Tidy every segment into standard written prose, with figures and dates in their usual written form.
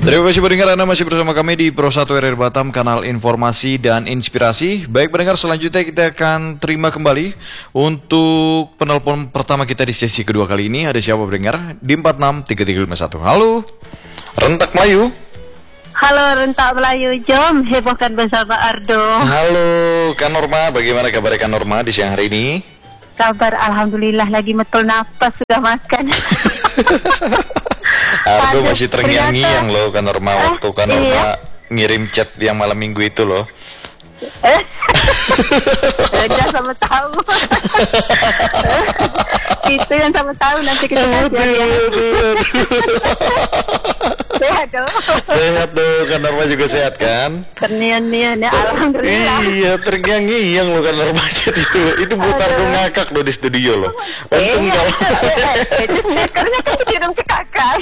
Terima kasih pendengar, Anda masih bersama kami di Pro 1 RR Batam, kanal informasi dan inspirasi. Baik pendengar, selanjutnya kita akan terima kembali untuk penelpon pertama kita di sesi kedua kali ini. Ada siapa pendengar? Di 463351. Halo, Rentak Melayu. Halo Rentak Melayu, jom hebohkan bersama Ardo. Halo Kak Norma, bagaimana kabar Kak Norma di siang hari ini? Kabar Alhamdulillah, lagi metul nafas, sudah makan. Ardo masih terngiang-ngiang loh Kak Norma, waktu Kak Norma ngirim chat yang malam minggu itu loh. Udah sama tahu. Itu yang sama tahu, nanti kita kasih ya. Sehat dong. Sehat dong, Kak Norma juga sehat kan? Ternian-nian ya, Alhamdulillah. Iya, terngiang-ngiang loh Kak Norma chat itu. Itu buat Ardo ngakak loh di studio loh. Untung Itu sneakernya kan dikirim ke kakak.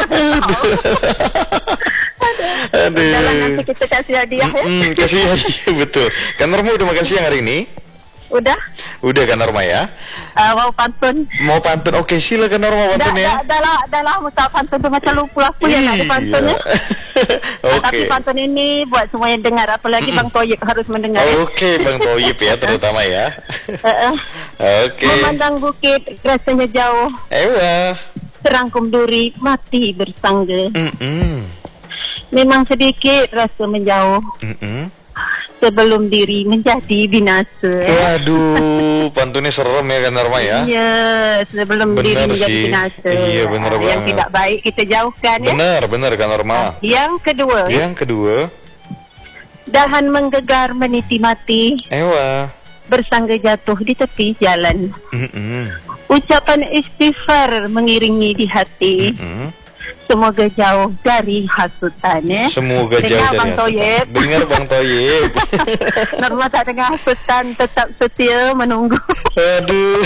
Aduh. Jalan nanti kita kasih hadiah ya. Kasih hadiah, betul. Kak Norma udah makan siang hari ini? Udah? Udah Kak Norma ya? Mau pantun. Mau pantun? Oke, silakan Norma pantun ya. Dah lah muka pantun tu macam lupa aku yang ada pantunnya. Tapi pantun ini buat semua yang dengar, apalagi Bang Toyib harus mendengar. Oke, Bang Toyib ya terutama ya. Oke. Memandang bukit rasanya jauh, Ewa. serangkum duri mati bersangga. Memang sedikit rasa menjauh, sebelum diri menjadi binasa. Waduh, pantunnya serem ya Kak Norma ya. Iya, sebelum diri menjadi binasa. Iya, benar banget. Yang tidak baik kita jauhkan ya. Benar Kak Norma. Yang kedua, dahan menggegar meniti mati, Ewa. bersangga jatuh di tepi jalan. Ucapan istighfar mengiringi di hati. Semoga jauh dari hasutan ya. Semoga jauh dari Bang Toyib. Dengar Bang Toyib. Norma tak dengar hasutan, tetap setia menunggu. Aduh.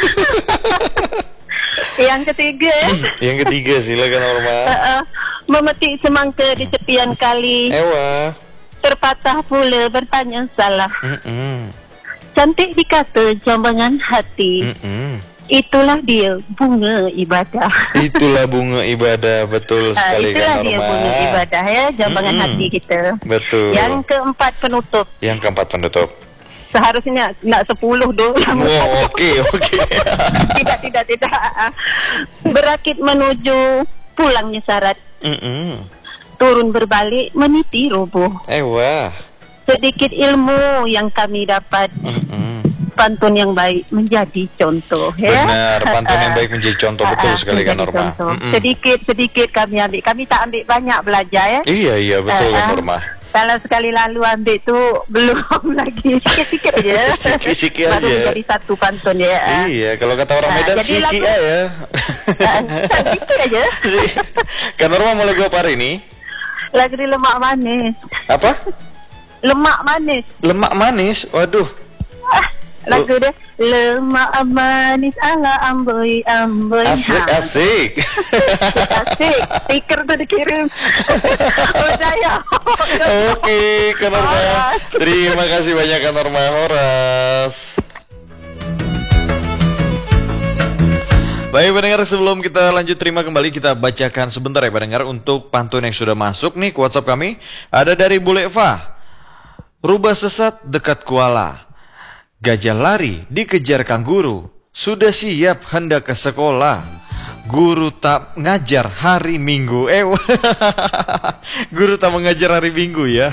Yang ketiga, Yang ketiga silakan Norma. memetik semangka di tepian kali, Ewa. terpatah pula bertanya salah. Cantik dikata jambangan hati. Itulah dia bunga ibadah. Itulah bunga ibadah, betul sekali itulah Kak Norma. dia bunga ibadah ya, jambangan hati kita. Betul. Yang keempat penutup. Seharusnya nak 10 dulu. Oke. Tidak. Berakit menuju pulangnya syarat. Turun berbalik meniti roboh. Ewa. Sedikit ilmu yang kami dapat. Pantun yang baik menjadi contoh ya. Benar, pantun yang baik menjadi contoh, betul sekali Kak Norma. Sedikit kami ambil. Kami tak ambil banyak belajar ya. Iya betul Kak Norma. Kalau sekali lalu ambil tu belum lagi, sikit-sikit aja. Sikit-sikit aja. Baru menjadi satu pantun ya. Iya, kalau kata orang Medan sikit aja. Sikit aja. Kak Norma mau lagu apa hari ini? Lagu di lemak manis. Apa? Lemak manis. Lemak manis? Waduh. Lagu dia lemak manis ala amboi. Asik. Stiker tu dikirim. Udah ya. Oke, Kak Norma. Terima kasih banyak Kak Norma Horas. Baik pendengar, sebelum kita lanjut terima kembali, kita bacakan sebentar ya pendengar untuk pantun yang sudah masuk nih ke WhatsApp kami. Ada dari Bule Eva. Rubah sesat dekat Kuala. Gajah lari dikejar kanguru, sudah siap hendak ke sekolah. Guru tak ngajar hari Minggu. Guru tak mengajar hari Minggu ya.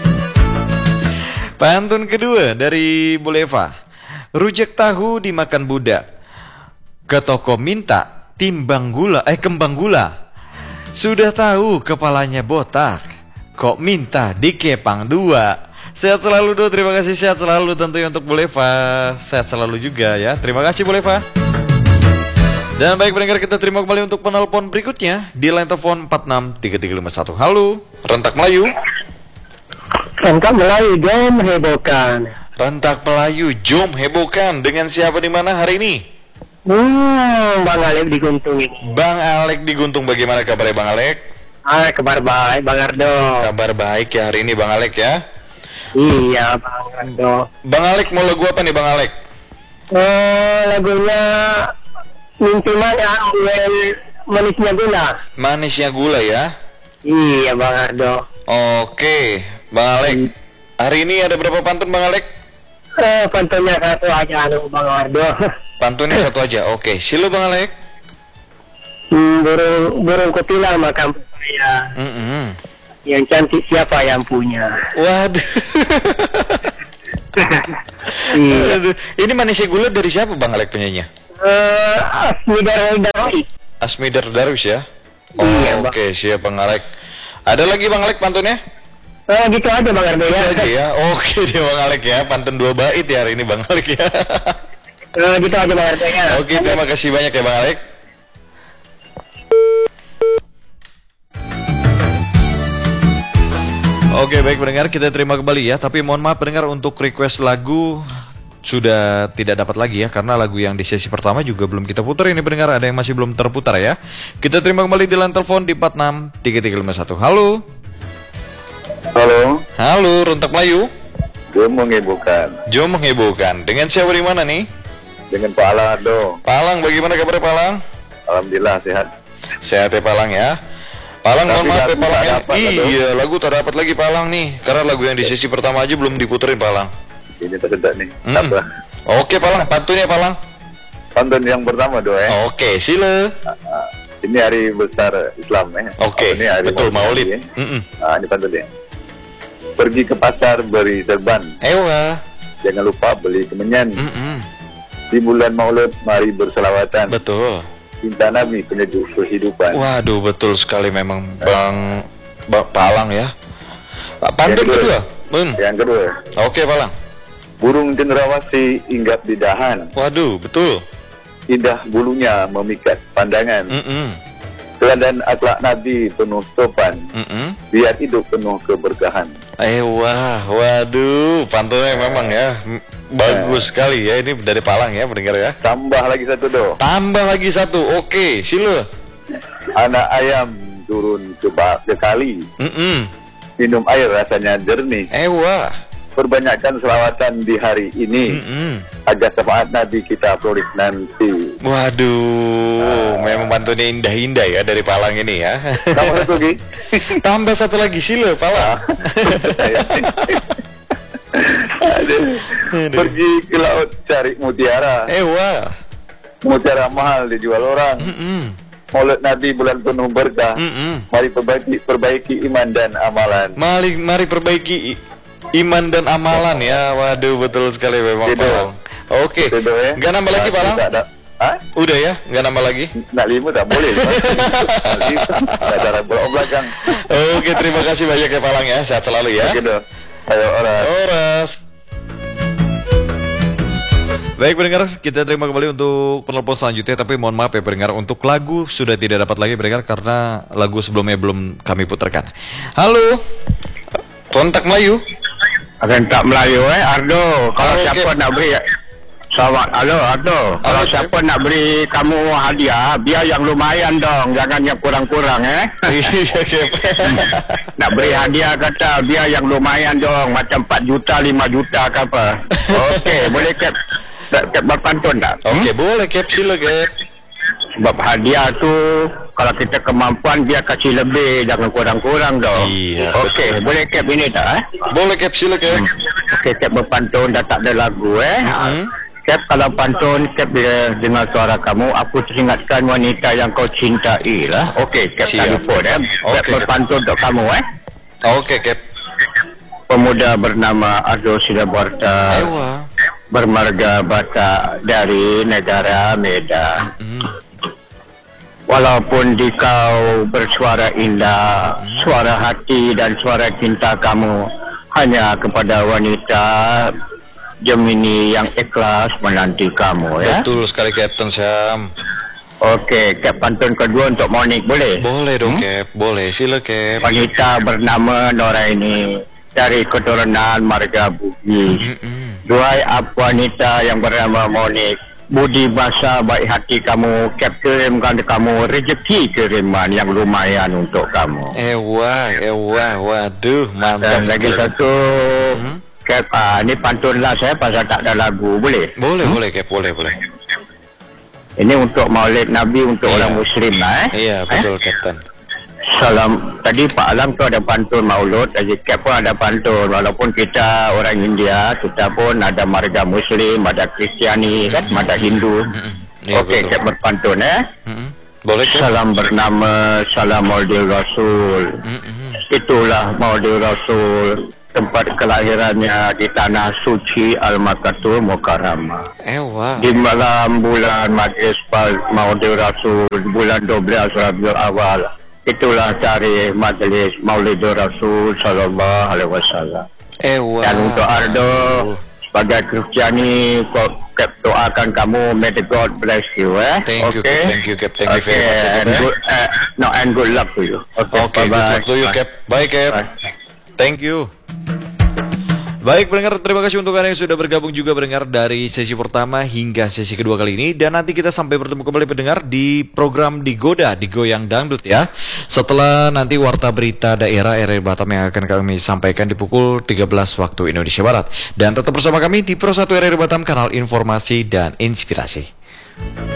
Pantun kedua dari Buleva. Rujak tahu dimakan budak. Ke toko minta kembang gula. Sudah tahu kepalanya botak, kok minta dikepang 2. Sehat selalu do, terima kasih, sehat selalu tentunya untuk Buleva. Sehat selalu juga ya, terima kasih Buleva. Dan baik pendengar, kita terima kembali untuk penelpon berikutnya di line telepon 463351. Halo, Rentak Melayu. Rentak Melayu, jom hebohkan. Rentak Melayu, jom hebohkan. Dengan siapa di mana hari ini? Bang Alek di Guntung ini. Bang Alek di Guntung, bagaimana kabarnya Bang Alek? Kabar baik, Bang Ardo. Kabar baik ya hari ini Bang Alek ya. Iya Bang Ardo. Bang Alek mau lagu apa nih Bang Alek? Lagunya Mimpi Mana, manisnya gula. Manisnya gula ya. Iya Bang Ardo. Oke, Bang Alek. Hari ini ada berapa pantun Bang Alek? Pantunnya satu aja Bang Ardo. Pantunnya satu aja. Oke, silo Bang Alek. Burung kutilang makan saya. Yang cantik siapa yang punya? Waduh. Iya. Aduh. Ini manisnya gula dari siapa Bang Alek penyanyinya? Asmidar Darwis. Asmidar Darwis ya? Iya, Bang. Oke, siap Bang Alek. Ada lagi Bang Alek pantunnya? Gitu aja Bang Ardo Itu ya. aja ya. Oke deh Bang Alek ya. Pantun 2 bait ya hari ini Bang Alek ya. Gitu aja Bang Ardo ya. Oke, terima kasih banyak ya Bang Alek. Oke, baik pendengar, kita terima kembali ya. Tapi mohon maaf pendengar, untuk request lagu sudah tidak dapat lagi ya, karena lagu yang di sesi pertama juga belum kita putar ini pendengar, ada yang masih belum terputar ya. Kita terima kembali di line telepon di 463351. Halo. Halo, Halo, Runtak Melayu. gue menghebohkan Jo menghebohkan. Dengan siapa di mana nih? dengan Pak Alado. Palang, bagaimana kabar Palang? Alhamdulillah sehat. Sehat ya Palang ya. Palang, mohon Tapi maaf ya lagu Palang tak ya. dapat, Ado. Iya, lagu tak dapat lagi Palang nih, karena lagu yang di sesi pertama aja belum diputerin Palang. Ini tersedak nih. Mm-mm. Apa? Oke Palang, pantunnya Palang. Pantun yang pertama doa ya. Oke, sila. Ini hari besar Islam ya. Oke, Ini hari betul Maulid. ya. Mm-mm. Ini pantunnya. Pergi ke pasar beri serban. Ewa. Jangan lupa beli kemenyan. Mm-mm. Di bulan Maulid mari berselawatan. Betul. Cinta Nabi penyejuk kehidupan. Waduh, betul sekali memang Bang Palang ya. Pantun Yang kedua. Yang kedua, Oke Palang. burung cendrawasih hinggap di dahan. Waduh, betul. Indah bulunya memikat pandangan. Mm-mm. Teladan akhlak Nabi penuh sopan. Mm-mm. Biar hidup penuh keberkahan. Wah, waduh, pantunnya memang ya bagus sekali ya, ini dari Palang ya pendengar ya. Tambah lagi satu do. Tambah lagi satu, oke, sila. Anak ayam turun ke kali. Mm-mm. Minum air rasanya jernih. Wah. Perbanyakkan selawatan di hari ini. Mm-mm. Agar syafaat Nabi kita peroleh nanti. Waduh, memang pantunnya indah-indah ya dari Palang ini ya. Kamu satu lagi. Tambah satu lagi, sila Palang. Aduh. Pergi ke laut cari mutiara. Wah. Mutiara mahal dijual orang. Mm-mm. Maulid Nabi bulan penuh berkah. Mm-mm. Mari perbaiki iman dan amalan. Mari perbaiki iman dan amalan ya. Waduh, betul sekali memang Gitu. Palang. Oke, Gitu, ya. nggak nambah lagi Palang? Tak ada. Hah? Udah ya, nggak nambah lagi? Nak 5 tak boleh. Nak 5. Tak ada belakang belakang. Oke, terima kasih banyak ya Palang ya. Sehat selalu ya. Gitu. Ayo orang. Oras. Baik pendengar, kita terima kembali untuk penelpon selanjutnya. Tapi mohon maaf ya pendengar, untuk lagu sudah tidak dapat lagi pendengar, karena lagu sebelumnya belum kami putarkan. Halo, Kontak Melayu. Rentak Melayu Ardo. Kalau Oke. siapa nak beri Selamat, halo Ardo. Kalau Oke. siapa nak beri kamu hadiah, biar yang lumayan dong, jangan yang kurang-kurang Iya, Kep. Nak beri hadiah kata biar yang lumayan dong, macam 4 juta, 5 juta ke apa. Okey, boleh Kep berpantun tak? Oke, boleh Kep, sila Kep. Sebab hadiah tu kalau kita kemampuan biar kasih lebih, jangan kurang-kurang dong. Iya, Okey, boleh Kep ini tak Boleh Kep, sila Kep. Okey, Kep berpantun dah tak ada lagu Kep, kalau pantun Kep bila dengar suara kamu, aku teringatkan wanita yang kau cintai lah. Okey, Kep Siap. telefon Kep Okey, Kep. berpantun untuk kamu Oke Kep. Pemuda bernama Ardo Sidabarta, Ewa. bermarga Batak dari negara Medan. Walaupun di kau bersuara indah, suara hati dan suara cinta kamu hanya kepada wanita Gemini yang ikhlas menanti kamu Betul sekali Captain Sam. Okey, Kep pantun kedua untuk Monik boleh? Boleh dong Kep, boleh, sila Kep. Wanita bernama Noraini dari keturunan marga Bugis. Duhai wanita yang bernama Monik, budi bahasa baik hati kamu, Kep kirimkan kamu rezeki kiriman yang lumayan untuk kamu. Ewa, waduh, mantap. Dan lagi sekali. satu, Kep, ini pantun lah saya pasal tak ada lagu, boleh? Boleh Kep, boleh. Ini untuk Maulid Nabi untuk Iya. orang Muslim lah Iya, betul Captain. Salam. Tadi Pak Alam tu ada pantun Maulud, Haji Cap pun ada pantun. Walaupun kita orang India, kita pun ada marga Muslim, ada Kristiani, kan, ada Hindu. Ya, Okey, betul. Cap berpantun Boleh Cap? Salam bernama Salam Maulid Rasul. Itulah Maulid Rasul, tempat kelahirannya di tanah suci Al-Makatul Mukarramah. Wah. Di malam bulan Majlis Maulid Rasul, bulan 12 Rabiul Awal, itulah tarikh Majlis Maulid Rasul sallallahu alaihi wasallam. Wah. Dan untuk Ardo sebagai Kristiani, Cap doakan kamu, may the God bless you. Thank you, Okay? Cap. Thank you, Cap. Thank you very Okay, much. and good, no, and good luck to you. Okay, Oke, good luck to you, Cap. Baik, Cap. Bye. Thank you. Baik pendengar, terima kasih untuk kalian yang sudah bergabung juga pendengar dari sesi pertama hingga sesi kedua kali ini. Dan nanti kita sampai bertemu kembali pendengar di program Digoda, Digoyang Dangdut ya. Setelah nanti warta berita daerah RRI Batam yang akan kami sampaikan di pukul 13 waktu Indonesia Barat. Dan tetap bersama kami di Pro 1 RRI Batam, kanal informasi dan inspirasi.